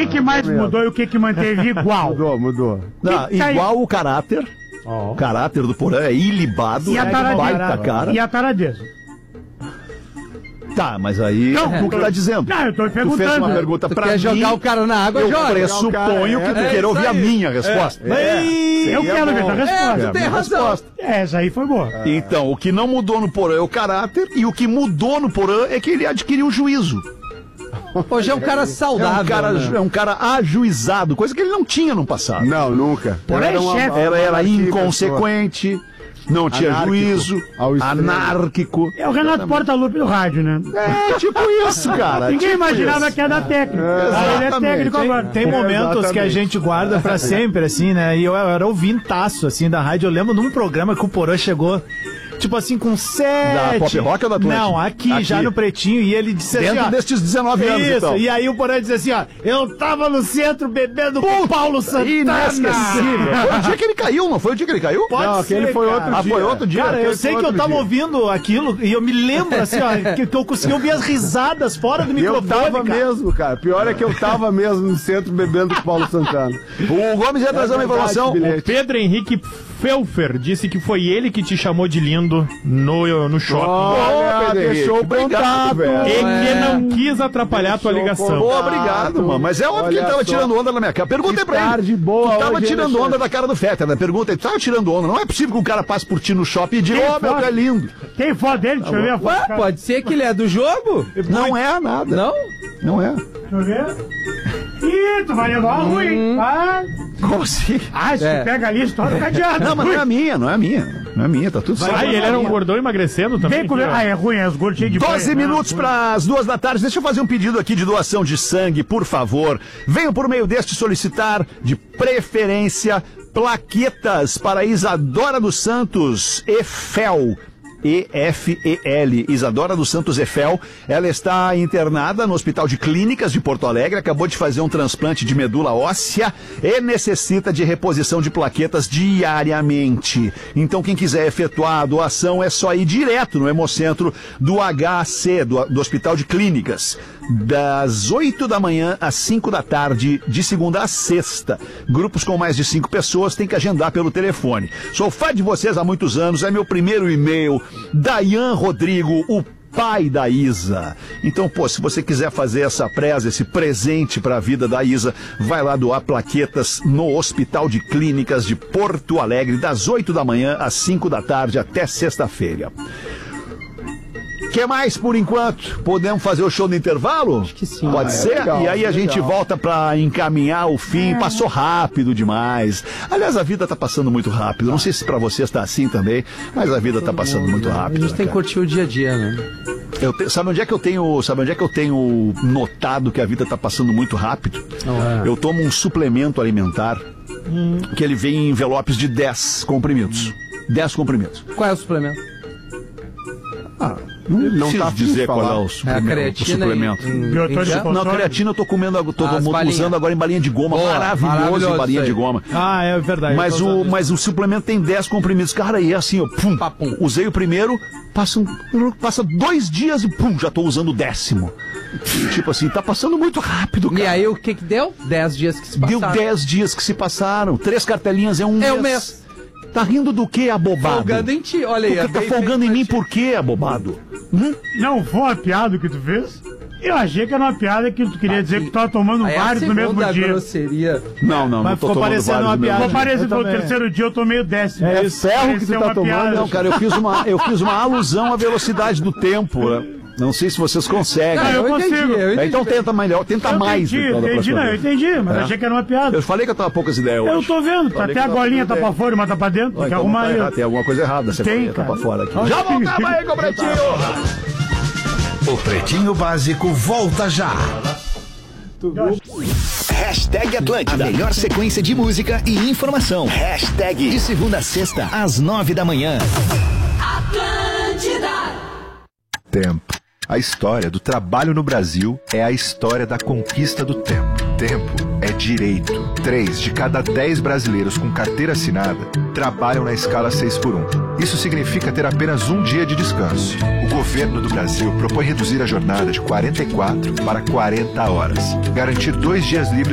que mais mudou e o que manteve igual? Mudou. Não, igual o caráter. O caráter do Porã é ilibado. E a baita cara. E a taradeza? Tá, mas aí tu que tá dizendo. Não, eu tô perguntando. Tu fez uma pergunta pra mim. Quer jogar o cara na água, joga. Eu pressuponho que tu quer ouvir a minha resposta. Eu quero ver a resposta. Tu tem razão. Essa aí foi boa. Então, o que não mudou no Porã é o caráter, e o que mudou no Porã é que ele adquiriu juízo. Hoje é um cara saudável. É um cara ajuizado, coisa que ele não tinha no passado. Não, nunca. Porã é chefe. Era inconsequente, não tinha juízo, anárquico. É o Renato Portaluppi do rádio, né? É tipo isso, cara. Ninguém imaginava que ia dar técnico. Ele é técnico agora. Tem momentos que a gente guarda pra sempre, assim, né? E eu era ouvintaço, assim, da rádio. Eu lembro num programa que o Porã chegou, tipo assim, com 7... Da Pop Rock ou da Atlântica? Não, aqui, já no Pretinho. E ele disse assim, dentro destes 19 anos, isso, então. E aí o Porã disse assim, ó, eu tava no centro bebendo com Paulo Santana. Inesquecível. Foi o dia que ele caiu, não foi o dia que ele caiu? Pode ser, aquele foi outro cara. dia. Foi outro dia. Cara, eu sei que eu tava ouvindo aquilo e eu me lembro, assim, ó, que eu consegui ouvir as risadas fora do microfone, Eu tava cara. mesmo, cara. Pior é que eu tava mesmo no centro bebendo com o Paulo Santana. O Gomes ia trazer uma informação. Bilhete. Pedro Henrique Felfer disse que foi ele que te chamou de lindo no shopping. Olha, Pedro Henrique, deixou o obrigado, contato, velho. E que não quis atrapalhar a tua ligação. Pô, obrigado, mano. Mas é óbvio que ele tava tirando onda na minha cara. Perguntei pra ele. Tarde boa Tu tava hoje, tirando hein, onda da cara do Fetter, né? Pergunta, tu tava tirando onda. Não é possível que um cara passe por ti no shopping e diga, ô, meu, tu é lindo. Tem foto dele? Deixa eu ver a foto. Ué, pode ser que ele é do jogo? Não é nada. Não? Não é. Deixa eu ver. Ih, tu vai levar ruim. Ah, Como assim? se tu pega ali, estoura o cadeado. Não, mas não é minha, não é minha. Não é minha, tá tudo certo. Ah, e ele era um gordão emagrecendo também? Vem comer. Ah, é ruim, é os gordos cheios de 12 banho. minutos para as 2 da tarde. Deixa eu fazer um pedido aqui de doação de sangue, por favor. Venham por meio deste solicitar, de preferência, plaquetas para Isadora dos Santos Eiffel. EFEL, Isadora dos Santos Eiffel. Ela está internada no Hospital de Clínicas de Porto Alegre, acabou de fazer um transplante de medula óssea e necessita de reposição de plaquetas diariamente. Então quem quiser efetuar a doação é só ir direto no Hemocentro do HC, do Hospital de Clínicas, das 8 da manhã às 5 da tarde, de segunda a sexta. Grupos com mais de 5 pessoas tem que agendar pelo telefone. Sou fã de vocês há muitos anos, é meu primeiro e-mail. Dayan Rodrigo, o pai da Isa. Então, pô, se você quiser fazer essa presa, esse presente para a vida da Isa, vai lá doar plaquetas no Hospital de Clínicas de Porto Alegre, das 8 da manhã às 5 da tarde até sexta-feira. Que mais por enquanto? Podemos fazer o show no intervalo? Acho que sim. Pode ser? Legal, e aí a gente volta pra encaminhar o fim. Passou rápido demais. Aliás, a vida tá passando muito rápido. Não sei se pra vocês tá assim também, mas a vida tá passando muito rápido. A gente tem que curtir o dia a dia, né? Sabe onde é que eu tenho notado que a vida tá passando muito rápido? Eu tomo um suplemento alimentar que ele vem em envelopes de 10 comprimidos. 10 comprimidos. Qual é o suplemento? Não tá dizer qual é o suplemento. A creatina Não, a creatina eu tô comendo, tô usando agora em balinha de goma. Boa, maravilhoso em balinha de goma. Ah, é verdade. Mas o suplemento tem 10 comprimidos. Cara, e é assim, ó, pum, usei o primeiro, passa 2 dias e pum, já tô usando o 10º. Tipo assim, tá passando muito rápido, cara. E aí o que deu? 10 dias que se passaram. Deu 10 dias que se passaram. 3 cartelinhas é um mês. É um mês. Tá rindo do que, abobado? Folgando em ti, olha aí. Tu tá folgando em mim por quê, abobado? Não foi uma piada que tu fez? Eu achei que era uma piada que tu queria dizer que tu tava tomando vários no mesmo dia. Grosseria. Não Mas ficou parecendo uma piada. Ficou parecendo no terceiro dia eu tomei o 10º. É ferro que tu tá tomando. Não, cara, eu fiz uma alusão à velocidade do tempo. Né? Não sei se vocês conseguem. Não, eu consigo. Então tenta melhor, tenta mais. Eu entendi, mas achei que era uma piada. Eu falei que eu tava poucas ideias hoje. Eu tô vendo, até a golinha tá pra fora e uma tá pra dentro. Tem que arrumar aí. Tem alguma coisa errada, você tá pra fora aqui. Já voltamos aí com o Pretinho! O Pretinho Básico volta já. Hashtag Atlântida. A melhor sequência de música e informação. Hashtag de segunda a sexta, às 9 da manhã. Atlântida. Tempo. A história do trabalho no Brasil é a história da conquista do tempo. Tempo é direito. 3 de cada 10 brasileiros com carteira assinada trabalham na escala 6x1. Isso significa ter apenas um dia de descanso. O governo do Brasil propõe reduzir a jornada de 44 para 40 horas. Garantir 2 dias livres